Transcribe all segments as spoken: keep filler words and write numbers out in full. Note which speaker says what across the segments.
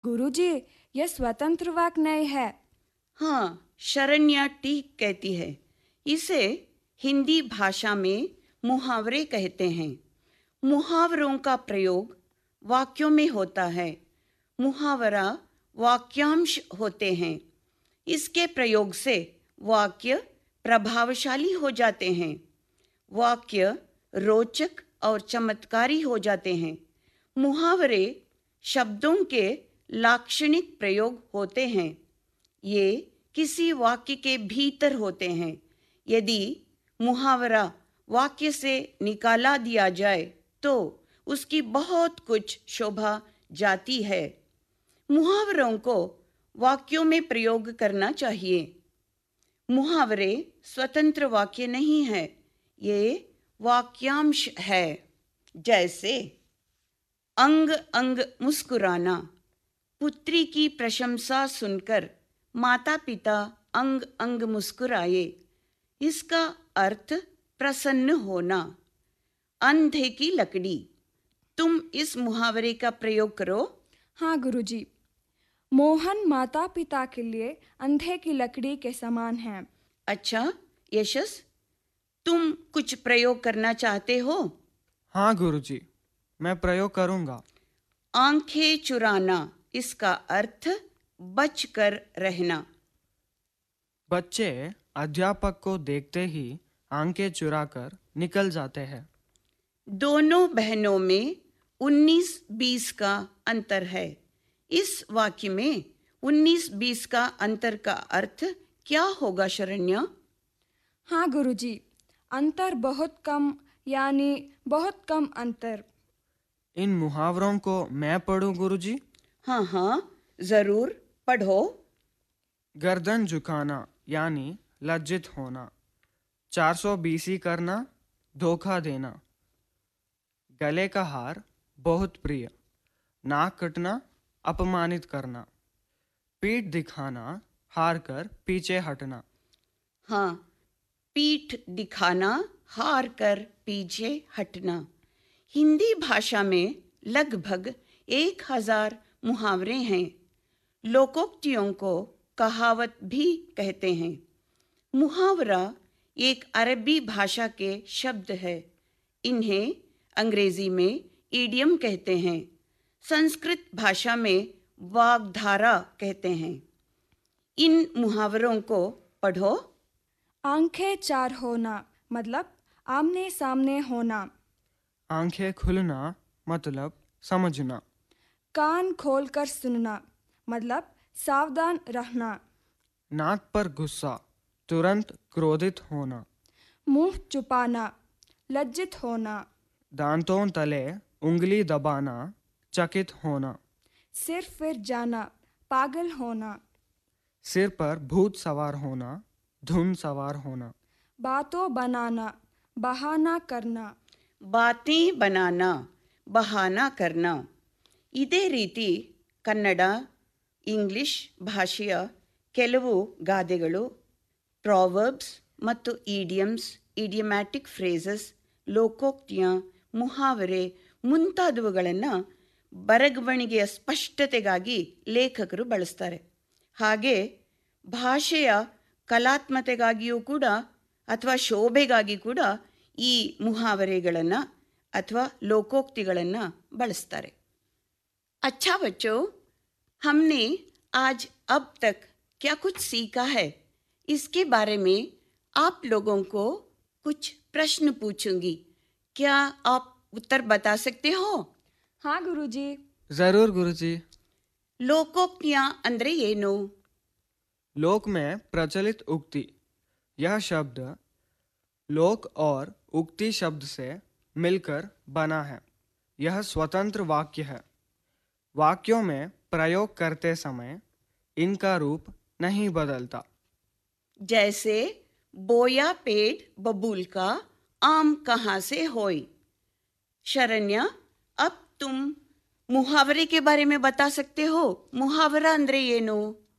Speaker 1: गुरुजी, यह स्वतंत्र वाक्य नहीं है।
Speaker 2: हाँ, शरण्या ठीक कहती है। इसे हिंदी भाषा में मुहावरे कहते हैं। मुहावरों का प्रयोग वाक्यों में होता है। मुहावरा वाक्यांश होते हैं। इसके प्रयोग से वाक्य प्रभावशाली हो जाते हैं। वाक्य रोचक और चमत्कारी हो जाते हैं। मुहावरे शब्दों के लाक्षणिक प्रयोग होते हैं। ये किसी वाक्य के भीतर होते हैं। यदि मुहावरा वाक्य से निकाला दिया जाए तो उसकी बहुत कुछ शोभा जाती है। मुहावरों को वाक्यों में प्रयोग करना चाहिए। मुहावरे स्वतंत्र वाक्य नहीं है, ये वाक्यांश है। जैसे अंग अंग मुस्कुराना। पुत्री की प्रशंसा सुनकर माता पिता अंग अंग मुस्कुराए। इसका अर्थ प्रसन्न होना। अंधे की लकड़ी। तुम इस मुहावरे का प्रयोग करो।
Speaker 1: हाँ गुरुजी। मोहन माता पिता के लिए अंधे की लकड़ी के समान है।
Speaker 2: अच्छा यशस, तुम कुछ प्रयोग करना चाहते हो?
Speaker 3: हाँ गुरुजी, मैं प्रयोग करूँगा।
Speaker 2: आंखें चुराना। इसका अर्थ बचकर रहना।
Speaker 3: बच्चे अध्यापक को देखते ही आंखें चुराकर निकल जाते हैं।
Speaker 2: दोनों बहनों में उन्नीस बीस का अंतर है। इस वाक्य में उन्नीस बीस का अंतर का अर्थ क्या होगा शरण्या?
Speaker 1: हाँ गुरुजी, अंतर बहुत कम, यानी बहुत कम अंतर।
Speaker 3: इन मुहावरों को मैं पढ़ूं गुरुजी?
Speaker 2: हाँ हाँ जरूर पढ़ो।
Speaker 3: गर्दन झुकाना यानी लज्जित होना। चार सौ बीसी करना, धोखा देना। गले का हार बहुत प्रिय। नाक कटना, अपमानित करना। पीठ दिखाना, हार कर पीछे हटना।
Speaker 2: हाँ, पीठ दिखाना, हार कर पीछे हटना। हिंदी भाषा में लगभग एक हजार मुहावरे हैं। लोकोक्तियों को कहावत भी कहते हैं। मुहावरा एक अरबी भाषा के शब्द है। इन्हें अंग्रेजी में इडियम कहते हैं। संस्कृत भाषा में वाग्धारा कहते हैं। इन मुहावरों को पढ़ो।
Speaker 1: आंखें चार होना मतलब आमने सामने होना।
Speaker 3: आंखें खुलना मतलब समझना।
Speaker 1: कान खोलकर सुनना मतलब सावधान रहना।
Speaker 3: नाक पर गुस्सा, तुरंत क्रोधित होना।
Speaker 1: मुंह छुपाना, लज्जित होना।
Speaker 3: दांतों तले उंगली दबाना, चकित होना।
Speaker 1: सिर फिर जाना, पागल होना।
Speaker 3: सिर पर भूत सवार होना, धुन सवार होना।
Speaker 1: बातों बनाना, बहाना करना।
Speaker 2: बातें बनाना, बहाना करना। ಇದೇ ರೀತಿ ಕನ್ನಡ, ಇಂಗ್ಲಿಷ್ ಭಾಷೆಯ ಕೆಲವು ಗಾದೆಗಳು, ಪ್ರಾವರ್ಬ್ಸ್ ಮತ್ತು ಈಡಿಯಮ್ಸ್, ಇಡಿಯಮ್ಯಾಟಿಕ್ ಫ್ರೇಸಸ್, ಲೋಕೋಕ್ತಿಯ, ಮುಹಾವರೆ ಮುಂತಾದವುಗಳನ್ನು ಬರವಣಿಗೆಯ ಸ್ಪಷ್ಟತೆಗಾಗಿ ಲೇಖಕರು ಬಳಸ್ತಾರೆ. ಹಾಗೆ ಭಾಷೆಯ ಕಲಾತ್ಮತೆಗಾಗಿಯೂ ಕೂಡ ಅಥವಾ ಶೋಭೆಗಾಗಿ ಕೂಡ ಈ ಮುಹಾವರೆಗಳನ್ನು ಅಥವಾ ಲೋಕೋಕ್ತಿಗಳನ್ನು ಬಳಸ್ತಾರೆ. अच्छा बच्चों, हमने आज अब तक क्या कुछ सीखा है, इसके बारे में आप लोगों को कुछ प्रश्न पूछूंगी. क्या आप उत्तर बता सकते हो?
Speaker 1: हाँ गुरुजी.
Speaker 3: जरूर गुरुजी.
Speaker 2: लोकोक्तियाँ अंदरे येनो?
Speaker 3: लोक में प्रचलित उक्ति। यह शब्द लोक और उक्ति शब्द से मिलकर बना है। यह स्वतंत्र वाक्य है। वाक्यों में प्रयोग करते समय इनका रूप नहीं बदलता।
Speaker 2: जैसे बोया पेड़ बबूल का, आम कहाँ से होई. शरण्या, अब तुम मुहावरे के बारे में बता सकते हो. मुहावरा अंदरे येनो?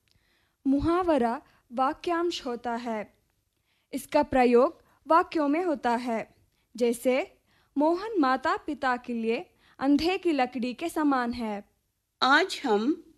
Speaker 1: मुहावरा वाक्यांश होता है। इसका प्रयोग वाक्यों में होता है। जैसे मोहन माता पिता के लिए अंधे की लकड़ी के समान है.
Speaker 2: आज हम